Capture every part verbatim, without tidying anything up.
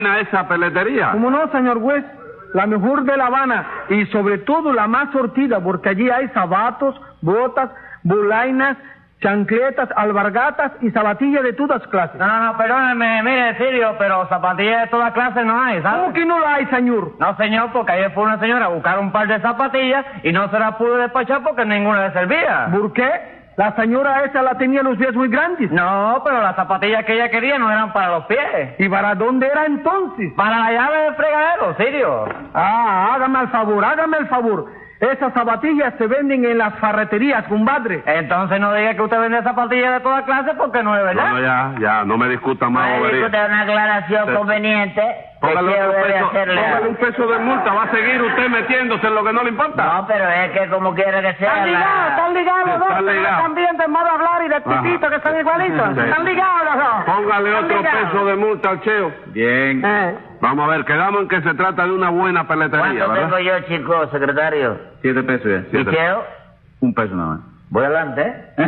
a esa peletería? ¿Cómo no, señor juez? La mejor de La Habana y sobre todo la más surtida, porque allí hay zapatos, botas, bolainas, chancletas, albargatas y zapatillas de todas clases. No, no, no, perdóneme, mire, Sirio, pero zapatillas de todas clases no hay, ¿sabes? ¿Cómo que no la hay, señor? No, señor, porque ayer fue una señora a buscar un par de zapatillas y no se las pudo despachar porque ninguna le servía. ¿Por qué? La señora esa la tenía los pies muy grandes. No, pero las zapatillas que ella quería no eran para los pies. ¿Y para dónde era entonces? Para la llave del fregadero, Sirio. Ah, hágame el favor, hágame el favor. Esas zapatillas se venden en las ferreterías, compadre. Entonces no diga que usted vende zapatillas de toda clase porque no es verdad. No, ya, ya, no me discuta más, Me bobería. discute una aclaración Sí. conveniente que Póngale quiero otro debe peso, hacerle. póngale un peso de multa, va a seguir usted metiéndose en lo que no le importa. No, pero es que como quiera que sea Están ligados, la... están ligados Sí, los dos. están ligados. También del modo de hablar y de Ajá. tipito que son igualitos. Sí. Están ligados los dos. Póngale Están otro ligados. peso de multa al cheo. Bien. Eh. Vamos a ver, quedamos en que se trata de una buena peletería, ¿Cuánto tengo ¿verdad? yo, chico, secretario? Siete pesos ya. ¿Y Siete. Cheo? Un peso nada más. Voy adelante, ¿eh?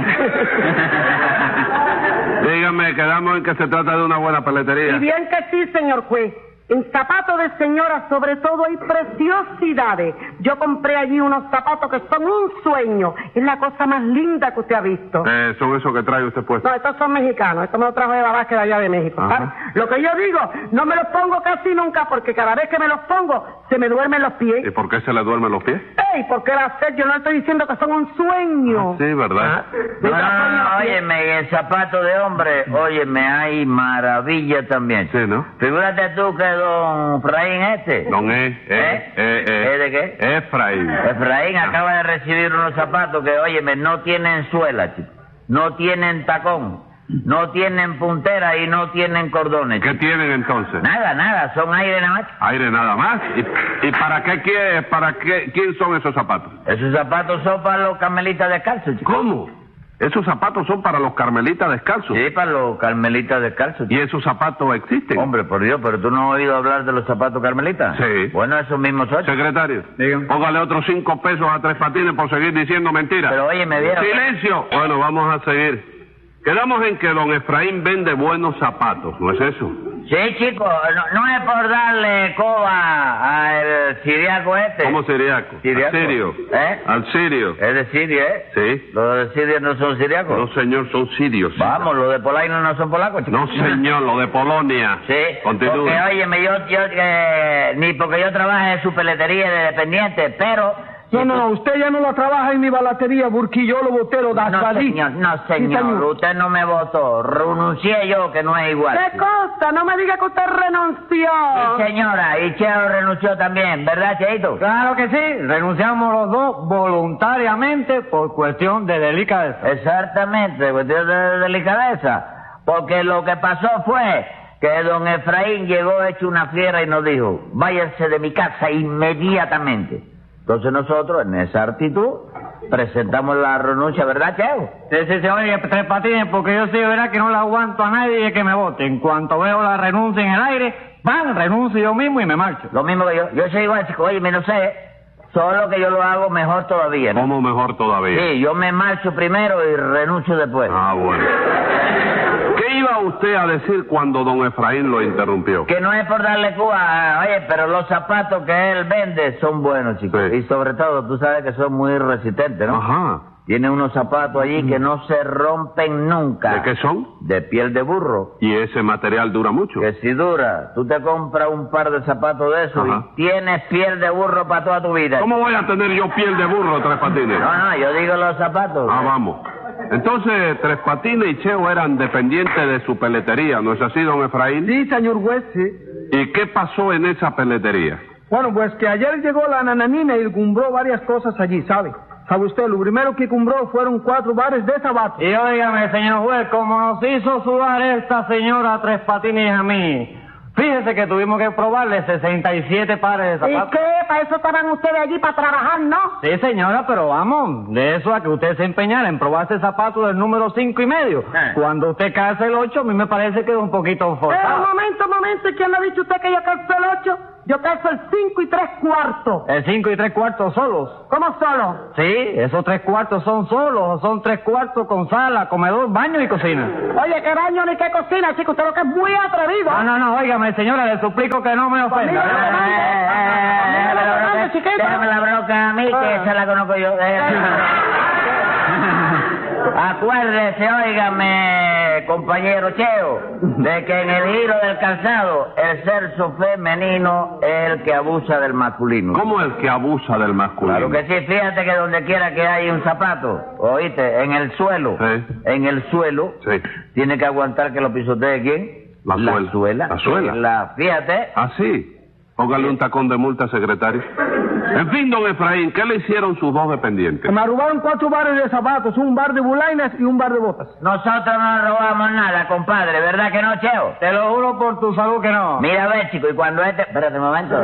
Dígame, quedamos en que se trata de una buena peletería. Y bien que sí, señor juez. En zapatos de señora, sobre todo, hay preciosidades. Yo compré allí unos zapatos que son un sueño. Es la cosa más linda que usted ha visto. Eh, son esos que trae usted puesto. No, estos son mexicanos. Estos me los trajo de Babasque de allá de México. Ajá. ¿Sabe? Lo que yo digo, no me los pongo casi nunca porque cada vez que me los pongo, se me duermen los pies. ¿Y por qué se le duermen los pies? ¡Ey! ¿Por qué va a ser? Yo no estoy diciendo que son un sueño. Ah, sí, ¿verdad? No, no, no, no, óyeme, y el zapato de hombre, óyeme, hay maravilla también. Sí, ¿no? Figúrate tú que don Efraín este... Don E, eh, ¿Eh? eh, eh. ¿Eh de qué? Efraín. Efraín Ah. acaba de recibir unos zapatos que, óyeme, no tienen suela, chico. No tienen tacón, no tienen puntera y no tienen cordones. ¿Qué chico. tienen entonces? Nada, nada, son aire nada más. Aire nada más. ¿Y, y para qué quiere, para qué, quién son esos zapatos? Esos zapatos son para los carmelitas descalzos, chico. ¿Cómo? Esos zapatos son para los carmelitas descalzos. Sí, para los carmelitas descalzos, ¿Y chico. esos zapatos existen? Hombre, por Dios, pero tú no has oído hablar de los zapatos carmelitas. Sí. Bueno, esos mismos son. Secretario, Dígame. póngale otros cinco pesos a Tres Patines por seguir diciendo mentiras. Pero oye, me vieron. ¡Silencio! Bueno, vamos a seguir. Quedamos en que don Efraín vende buenos zapatos, ¿no es eso? Sí, chico, no, no es por darle coba al siriaco este. ¿Cómo siriaco? ¿Siriaco? ¿Al sirio? ¿Eh? ¿Al sirio? Es de Siria, ¿eh? Sí. Los de Siria no son siriacos. No, señor, son sirios. Vamos, los de Polaino no son polacos, chico. No, señor, lo de Polonia. Sí, Continúe. porque, óyeme, yo, yo eh, ni porque yo trabaje en su peletería de dependiente, pero... No, no, no, usted ya no la trabaja en mi balatería, Burquillolo, Botero, No, Dasvalí. señor, no, Sí, señor, usted no me votó. Renuncié yo, que no es igual. ¿Qué cosa? No me diga que usted renunció. Sí, señora, y Cheo renunció también, ¿verdad, Cheito? Claro que sí, renunciamos los dos voluntariamente por cuestión de delicadeza. Exactamente, cuestión de delicadeza. Porque lo que pasó fue que don Efraín llegó hecho una fiera y nos dijo, váyanse de mi casa inmediatamente. Entonces nosotros, en esa actitud, presentamos la renuncia, ¿verdad, Cheo? Sí, sí, sí, oye, Tres Patines, porque yo sí, verá que no le aguanto a nadie que me vote. En cuanto veo la renuncia en el aire, ¡pam!, renuncio yo mismo y me marcho. Lo mismo que yo. Yo soy igual, chico, oye, me no sé, solo que yo lo hago mejor todavía, ¿no? ¿Cómo mejor todavía? Sí, yo me marcho primero y renuncio después. Ah, bueno. ¿Qué iba usted a decir cuando don Efraín lo interrumpió? Que no es por darle cuba, oye, pero los zapatos que él vende son buenos, chicos. Sí. Y sobre todo, tú sabes que son muy resistentes, ¿no? Ajá. Tiene unos zapatos allí que no se rompen nunca. ¿De qué son? De piel de burro. ¿Y ese material dura mucho? Que si dura, tú te compras un par de zapatos de esos Ajá. y tienes piel de burro para toda tu vida. ¿Cómo voy a tener yo piel de burro, Tres Patines? No, no, yo digo los zapatos. Ah, vamos. Entonces, Tres Patines y Cheo eran dependientes de su peletería, ¿no es así, don Efraín? Sí, señor juez, sí. ¿Y qué pasó en esa peletería? Bueno, pues que ayer llegó la nananina y compró varias cosas allí, ¿sabe? ¿Sabe usted? Lo primero que compró fueron cuatro bares de zapatos. Y óigame, señor juez, como nos hizo sudar esta señora Tres Patines a mí, fíjese que tuvimos que probarle sesenta y siete pares de ¿Y zapatos. qué? ¿Para eso estaban ustedes allí, para trabajar, no? Sí, señora, pero vamos, de eso a que usted se empeñara en probarse zapatos del número cinco y medio. Eh. Cuando usted calza el ocho, a mí me parece que es un poquito Eh, un forzado. momento, un momento, ¿quién le ha dicho usted que yo calzo el ocho? Yo peso el cinco y tres cuartos. El cinco y tres cuartos solos. ¿Cómo solo? Sí, esos tres cuartos son solos, son tres cuartos con sala, comedor, baño y cocina. Oye, qué baño ni qué cocina, chico, usted lo que es muy atrevido. No, no, no, óigame, señora, le suplico que no me ofenda. Conmigo no me Eh, eh, eh, déjame la bronca, chiquito. déjame la bronca a mí, que esa la conozco yo. Eh. Acuérdese, óigame, compañero Cheo, de que en el giro del calzado el sexo femenino es el que abusa del masculino. ¿Cómo el que abusa del masculino? Claro que sí, fíjate que donde quiera que hay un zapato, oíste, en el suelo, Sí. en el suelo, Sí. tiene que aguantar que lo pisotee ¿quién? La suela. suela. La suela. La, fíjate. ¿Ah, sí? Póngale un tacón de multa, secretario. En fin, don Efraín, ¿qué le hicieron sus dos dependientes? Me robaron cuatro bares de zapatos, un bar de bulainas y un bar de botas. Nosotros no robamos nada, compadre, ¿verdad que no, Cheo? Te lo juro por tu salud que no. Mira, a ver, chico, y cuando este... Espérate un momento.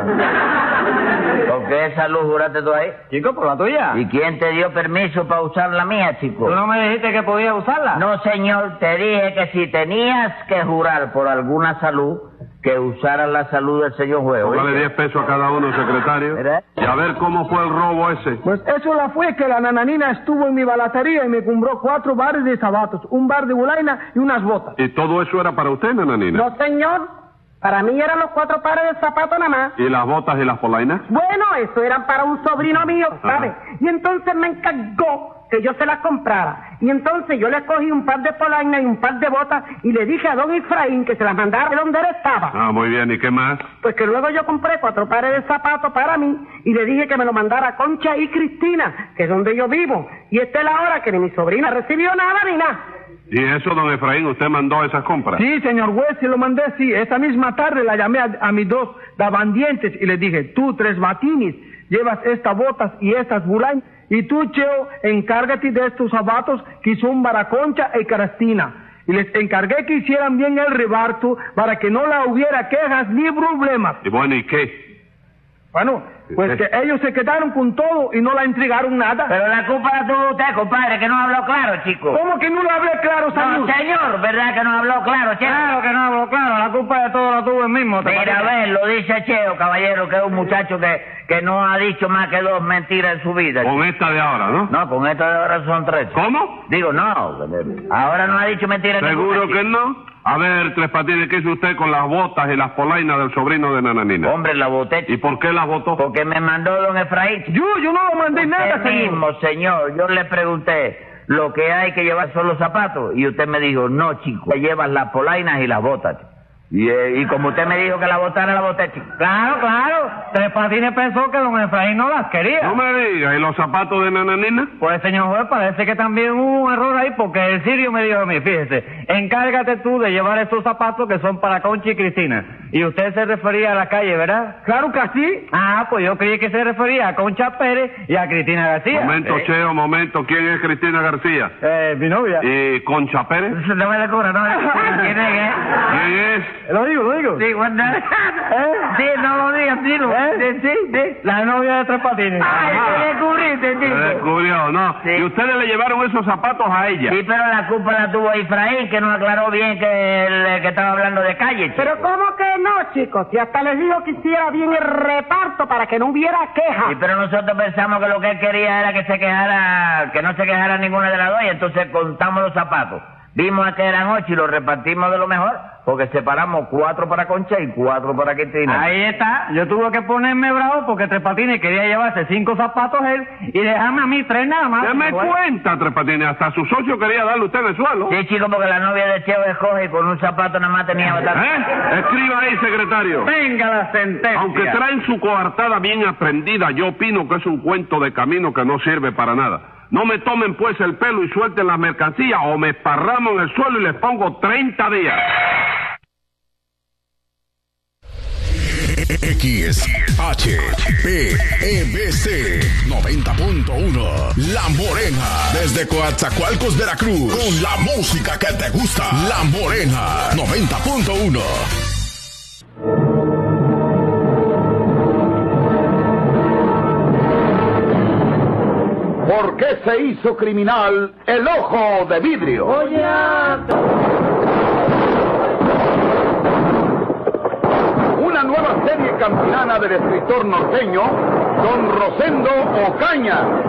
¿Por qué esa luz juraste tú ahí? Chico, por la tuya. ¿Y quién te dio permiso para usar la mía, chico? ¿Tú no me dijiste que podía usarla? No, señor, te dije que si tenías que jurar por alguna salud, que usaras la salud del señor juez. Póngale ¿oíste? diez pesos a cada uno, secretario. ¿Verdad? Y a ver cómo fue el robo ese. Pues eso la fue que la nananina estuvo en mi balatería y me compró cuatro bares de zapatos, un bar de bulaina y unas botas. ¿Y todo eso era para usted, nananina? No, señor. Para mí eran los cuatro pares de zapatos nada más. ¿Y las botas y las polainas? Bueno, eso eran para un sobrino mío, ¿sabes? Y entonces me encargó que yo se las comprara. Y entonces yo le cogí un par de polainas y un par de botas y le dije a don Efraín que se las mandara de donde él estaba. Ah, muy bien. ¿Y qué más? Pues que luego yo compré cuatro pares de zapatos para mí y le dije que me lo mandara a Concha y Cristina, que es donde yo vivo. Y esta es la hora que ni mi sobrina recibió nada ni nada. ¿Y eso, don Efraín, usted mandó esas compras? Sí, señor juez, se lo mandé, sí. Esa misma tarde la llamé a, a mis dos dabandientes y le dije, tú, Tres Batines, llevas estas botas y estas bulainas, y tú, Cheo, encárgate de estos zapatos que son para Concha y Cristina. Y les encargué que hicieran bien el reparto para que no la hubiera quejas ni problemas. Y bueno, ¿y qué? Bueno, pues que ellos se quedaron con todo y no la entregaron nada. Pero la culpa la tuvo usted, compadre, que no habló claro, chico. ¿Cómo que no lo hablé claro, Salud? No, señor, ¿verdad que no habló claro, Cheo? Claro que no habló claro, la culpa de todo la tuvo el mismo. ¿te Mira, a parece? ver, lo dice Cheo, caballero, que es un muchacho que, que no ha dicho más que dos mentiras en su vida. Con esta de ahora, ¿no? No, con esto de ahora son tres. ¿Cómo? Digo, no, ahora no ha dicho mentiras. ¿Seguro ninguna, que no? A ver, Tres Patines, ¿qué hizo usted con las botas y las polainas del sobrino de Nananina? Hombre, la boté. ¿Y por qué las botó? Porque me mandó don Efraín. Yo, yo no lo mandé nada, Usted señor. mismo, señor. Yo le pregunté, lo que hay que llevar son los zapatos. Y usted me dijo, no, chico, llevas las polainas y las botas. Y, eh, y como usted me dijo que la botara, la boté, chico. Claro, claro. Tres Patines pensó que don Efraín no las quería. No me diga, ¿y los zapatos de Nananina? Pues, señor juez, parece que también hubo un error ahí, porque el sirio me dijo a mí, fíjese, encárgate tú de llevar estos zapatos que son para Concha y Cristina. Y usted se refería a la calle, ¿verdad? Claro que sí. Ah, pues yo creí que se refería a Concha Pérez y a Cristina García. Momento, ¿Eh? Cheo, momento. ¿Quién es Cristina García? Eh, mi novia. ¿Y Concha Pérez? No me descubra, no me descubra. ¿Quién es? ¿Quién es? Lo digo, lo digo. Sí, cuando... ¿Eh? Sí, no lo digas, dilo. ¿Eh? Sí, sí, sí. La novia de Tres Patines. Ay, Ajá. te descubriste, Se chico. descubrió, ¿no? Sí. Y ustedes le llevaron esos zapatos a ella. Sí, pero la culpa la tuvo Efraín, que no aclaró bien que, el, que estaba hablando de calle, chico. Pero ¿cómo que no, chicos? Si hasta les dijo que hiciera bien el reparto para que no hubiera queja. Sí, pero nosotros pensamos que lo que él quería era que se quejara, que no se quejara ninguna de las dos, y entonces contamos los zapatos. Vimos que eran ocho y los repartimos de lo mejor, porque separamos cuatro para Concha y cuatro para Cristina. Ahí está. Yo tuve que ponerme bravo porque Tres Patines quería llevarse cinco zapatos él y dejarme a mí tres nada más. Deme Bueno. cuenta, Tres Patines. Hasta su socio quería darle usted en el suelo. Sí, chico, porque la novia de Cheo escoge y con un zapato nada más tenía bastante. ¿Eh? Escriba ahí, secretario. Venga la sentencia. Aunque traen su coartada bien aprendida, yo opino que es un cuento de camino que no sirve para nada. No me tomen pues el pelo y suelten las mercancías o me esparramo en el suelo y les pongo treinta días. X H P E B C noventa punto uno La Morena, desde Coatzacoalcos, Veracruz, con la música que te gusta. La Morena noventa punto uno. ¿Por qué se hizo criminal el ojo de vidrio? Una una nueva serie campilana del escritor norteño, don Rosendo Ocaña.